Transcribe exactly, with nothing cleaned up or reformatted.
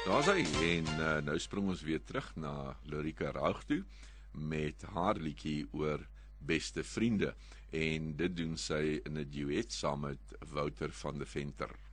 Daar's hy, en uh, nou spring ons weer terug na Lorika Raug toe met haar liedjie oor beste vriende, en dit doen sy in 'n duet saam met Wouter van de Venter.